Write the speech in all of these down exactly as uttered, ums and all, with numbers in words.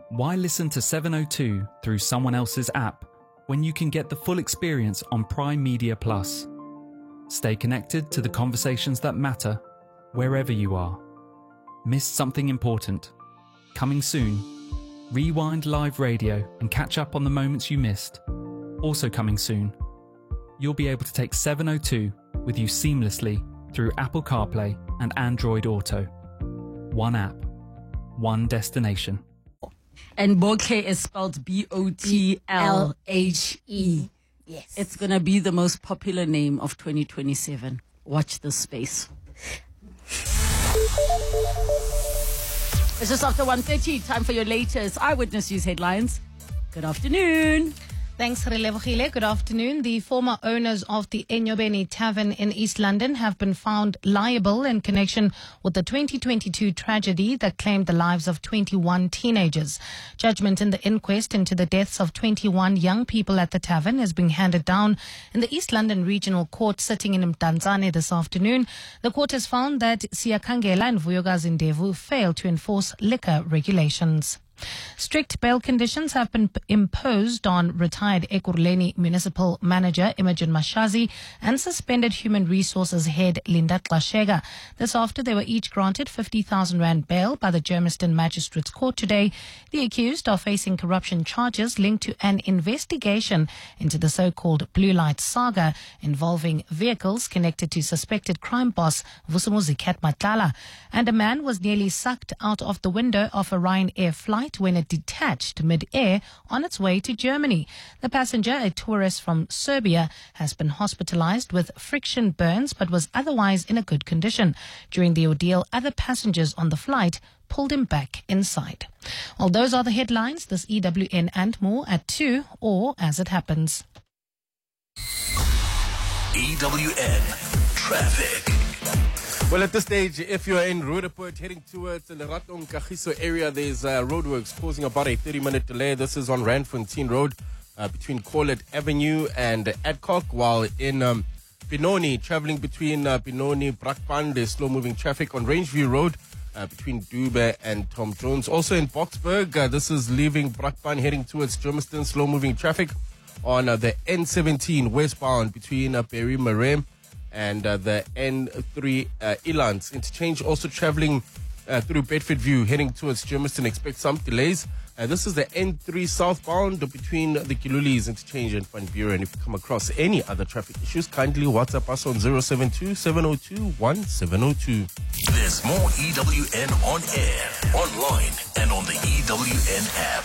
Why listen to seven oh two through someone else's app when you can get the full experience on Prime Media Plus? Stay connected to the conversations that matter wherever you are. Missed something important? Coming soon. Rewind live radio and catch up on the moments you missed. Also coming soon. You'll be able to take seven oh two with you seamlessly through Apple CarPlay and Android Auto. One app, one destination. And bokeh is spelled B O T L H E. Yes. It's going to be the most popular name of twenty twenty-seven. Watch this space. It's just after one thirty. Time for your latest Eyewitness News headlines. Good afternoon. Thanks, Relevogile. Good afternoon. The former owners of the Enyobeni Tavern in East London have been found liable in connection with the twenty twenty-two tragedy that claimed the lives of twenty-one teenagers. Judgment in the inquest into the deaths of twenty-one young people at the tavern is being handed down in the East London Regional Court sitting in Mdantsane this afternoon. The court has found that Siyakhangela and Vuyokazi Ndevu failed to enforce liquor regulations. Strict bail conditions have been p- imposed on retired Ekurhuleni Municipal Manager Imogen Mashazi and suspended Human Resources Head Linda Xashega. This after they were each granted fifty thousand rand bail by the Germiston Magistrates Court today. The accused are facing corruption charges linked to an investigation into the so-called Blue Light saga involving vehicles connected to suspected crime boss Vusumuzi Matlala. And a man was nearly sucked out of the window of a Ryanair flight when it detached mid-air on its way to Germany. The passenger, a tourist from Serbia, has been hospitalized with friction burns but was otherwise in a good condition. During the ordeal, other passengers on the flight pulled him back inside. Well, those are the headlines. This E W N and more at two or as it happens. E W N Traffic. Well, at this stage, if you're in Roodepoort heading towards the Leratong Kagiso area, there's uh, roadworks causing about a thirty-minute delay. This is on Randfontein Road uh, between Corlett Avenue and Adcock, while in um, Benoni, traveling between uh, Benoni, Brakpan, there's slow-moving traffic on Rangeview Road uh, between Dube and Tom Jones. Also in Boksburg, uh, this is leaving Brakpan heading towards Germiston, slow-moving traffic on uh, the N seventeen westbound between uh, Berry Marem and uh, the N three uh, Elands interchange. Also traveling uh, through Bedford View heading towards Germiston, expect some delays. Uh, this is the N three southbound between the Kilulis interchange and Van Buren. If you come across any other traffic issues, kindly WhatsApp us on zero seven two, seven oh two, one seven oh two. There's more E W N on air, online, and on the E W N app.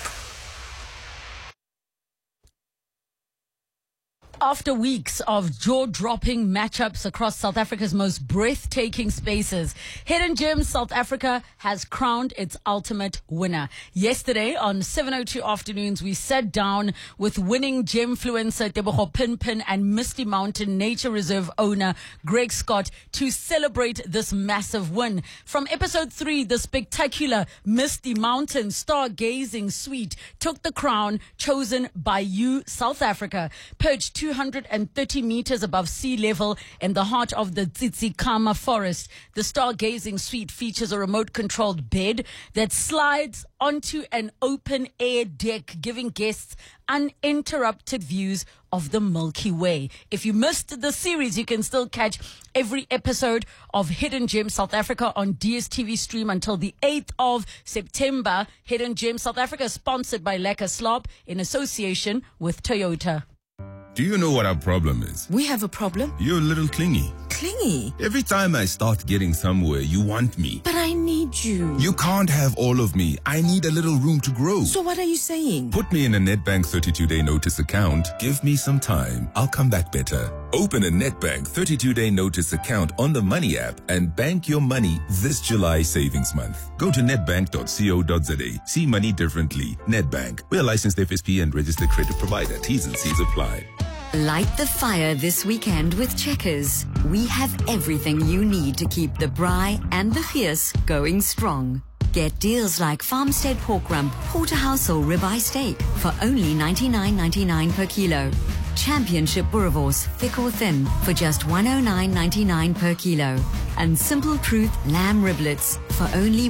After weeks of jaw-dropping matchups across South Africa's most breathtaking spaces, Hidden Gems South Africa has crowned its ultimate winner. Yesterday on seven oh two Afternoons, we sat down with winning gemfluencer Tebogo Pinpin and Misty Mountain Nature Reserve owner Greg Scott to celebrate this massive win. From episode three, the spectacular Misty Mountain stargazing suite took the crown, chosen by you, South Africa, perched two hundred thirty meters above sea level in the heart of the Tsitsikamma forest. The stargazing suite features a remote-controlled bed that slides onto an open-air deck, giving guests uninterrupted views of the Milky Way. If you missed the series, you can still catch every episode of Hidden Gems South Africa on D S T V Stream until the eighth of September. Hidden Gems South Africa, sponsored by Lekker Slob in association with Toyota. Do you know what our problem is? We have a problem? You're a little clingy. Clingy? Every time I start getting somewhere, you want me. But I need you. You can't have all of me. I need a little room to grow. So what are you saying? Put me in a Nedbank thirty-two day notice account. Give me some time. I'll come back better. Open a Nedbank thirty-two day notice account on the Money app and bank your money this July savings month. Go to nedbank dot co dot za. See money differently. Nedbank. We're a licensed F S P and registered credit provider. T's and C's apply. Light the fire this weekend with Checkers. We have everything you need to keep the braai and the fierce going strong. Get deals like Farmstead pork rump, porterhouse or ribeye steak for only ninety-nine ninety-nine per kilo. Championship boerewors, thick or thin, for just one oh nine ninety-nine per kilo. And Simple Truth lamb riblets for only